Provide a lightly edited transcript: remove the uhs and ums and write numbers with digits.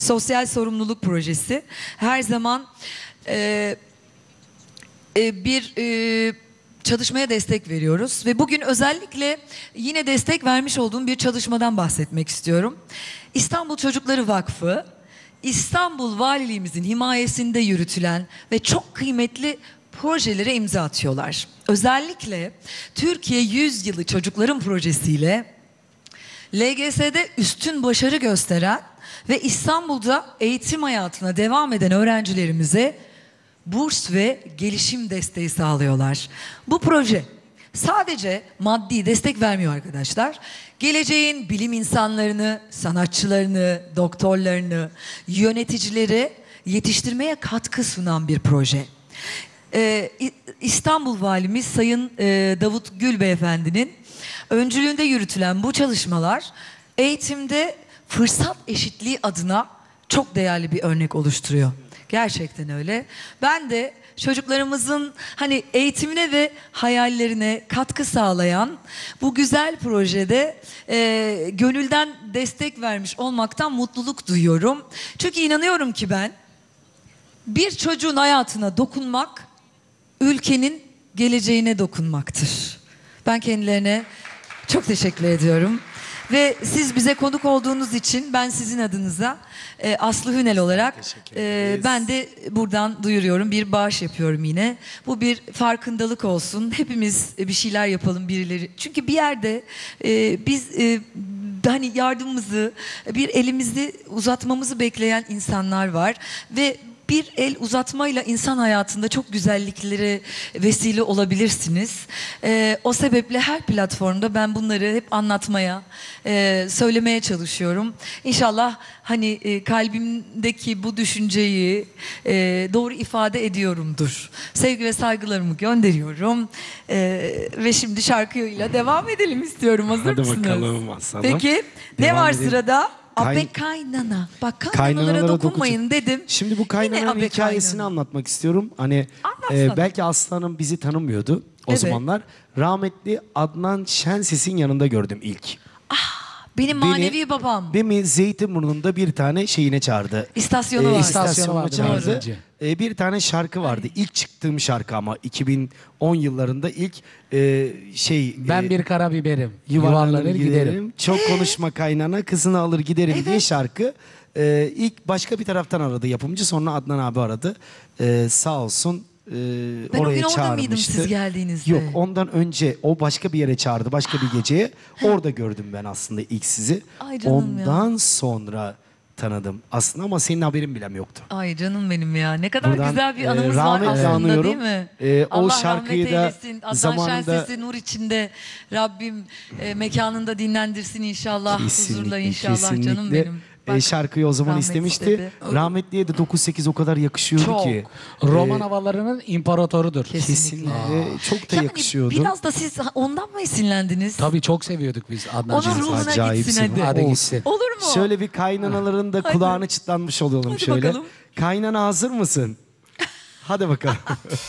Sosyal sorumluluk projesi. Her zaman bir çalışmaya destek veriyoruz ve bugün özellikle yine destek vermiş olduğum bir çalışmadan bahsetmek istiyorum. İstanbul Çocukları Vakfı, İstanbul Valiliğimizin himayesinde yürütülen ve çok kıymetli projelere imza atıyorlar. Özellikle Türkiye 100 Yılı Çocukların Projesi'yle LGS'de üstün başarı gösteren ve İstanbul'da eğitim hayatına devam eden öğrencilerimize burs ve gelişim desteği sağlıyorlar. Bu proje sadece maddi destek vermiyor arkadaşlar. Geleceğin bilim insanlarını, sanatçılarını, doktorlarını, yöneticileri yetiştirmeye katkı sunan bir proje. İstanbul Valimiz Sayın Davut Gül Beyefendi'nin öncülüğünde yürütülen bu çalışmalar eğitimde fırsat eşitliği adına çok değerli bir örnek oluşturuyor. Gerçekten öyle. Ben de çocuklarımızın hani eğitimine ve hayallerine katkı sağlayan bu güzel projede gönülden destek vermiş olmaktan mutluluk duyuyorum. Çünkü inanıyorum ki ben bir çocuğun hayatına dokunmak ülkenin geleceğine dokunmaktır. Ben kendilerine çok teşekkür ediyorum. Ve siz bize konuk olduğunuz için ben sizin adınıza Aslı Hünel olarak ben de buradan duyuruyorum. Bir bağış yapıyorum yine. Bu bir farkındalık olsun. Hepimiz bir şeyler yapalım birileri. Çünkü bir yerde biz hani yardımımızı, bir elimizi uzatmamızı bekleyen insanlar var. Ve bir el uzatmayla insan hayatında çok güzelliklere vesile olabilirsiniz. O sebeple her platformda ben bunları hep anlatmaya, söylemeye çalışıyorum. İnşallah hani kalbimdeki bu düşünceyi doğru ifade ediyorumdur. Sevgi ve saygılarımı gönderiyorum. Ve şimdi şarkıyla devam edelim istiyorum. Hazır mısınız? Hadi bakalım Aslanım. Peki ne var sırada? Abe kaynana. Bak kaynanalara dokunmayın dedim. Şimdi bu kaynananın hikayesini anlatmak istiyorum. Hani belki Aslanım bizi tanımıyordu o zamanlar. Rahmetli Adnan Şenses'in yanında gördüm ilk. Benim manevi babam. Beni Zeytinburnu'nda bir tane şeyine çağırdı. İstasyonu var. İstasyonuna çağırdı. Doğru. Bir tane şarkı vardı. İlk çıktığım şarkı ama 2010 yıllarında ilk Ben bir karabiberim. Yuvarlanır giderim. Çok konuşma kaynana, kızını alır giderim diye şarkı. İlk başka bir taraftan aradı yapımcı. Sonra Adnan abi aradı. Sağ olsun. Ben o Oraya gün orada mıydım çağırmıştı. siz geldiğinizde? Yok, ondan önce o başka bir yere çağırdı. Başka bir geceye. Orada gördüm ben aslında ilk sizi. Ay canım ya. Ondan sonra tanıdım aslında ama senin haberin bile yok. Ay canım benim ya. Ne kadar Buradan, güzel bir anımız var rahmetle aslında anıyorum. değil mi? O Allah şarkıyı rahmet da eylesin. Adnan zamanında- Şenses'i nur içinde Rabbim mekanında dinlendirsin inşallah. Huzurla inşallah canım benim. Bak, Şarkıyı o zaman rahmet istemişti. istedi. Rahmetliye de 9-8 o kadar yakışıyordu Çok. ki. Roman havalarının imparatorudur. Kesinlikle. Çok da Yani yakışıyordu. biraz da siz ondan mı esinlendiniz? Tabii çok seviyorduk biz Adnan Onun Şenses'i. ruhuna Acayip gitsin hadi. Hadi Olsun. gitsin. Olur mu? Şöyle bir kaynanaların da kulağını çıtlanmış olalım Hadi şöyle. bakalım. Kaynana hazır mısın? Hadi bakalım.